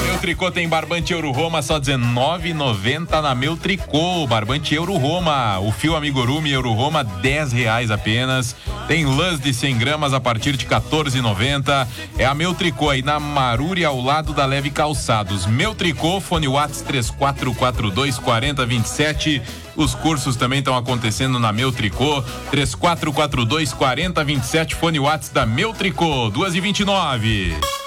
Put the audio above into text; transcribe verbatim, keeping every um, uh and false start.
Meu Tricô tem barbante Euro Roma, só dezenove reais e noventa centavos na Meu Tricô. Barbante Euro Roma. O fio amigurumi Euro Roma, dez reais apenas. Tem lãs de cem gramas a partir de quatorze reais e noventa centavos. É a Meu Tricô aí na Maruri, ao lado da Leve Calçados. Meu Tricô, fone WhatsApp três quatro quatro dois, quatro zero dois sete. Os cursos também estão acontecendo na Meu Tricô. três quatro quatro dois, quatro zero dois sete, fone WhatsApp da Meu Tricô. duas e vinte e nove.